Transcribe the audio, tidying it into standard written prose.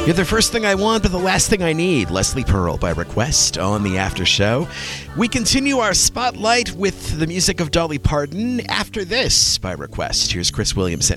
You're the first thing I want, but the last thing I need. Leslie Pearl by request on the After Show. We continue our spotlight with the music of Dolly Parton after this by request. Here's Chris Williamson.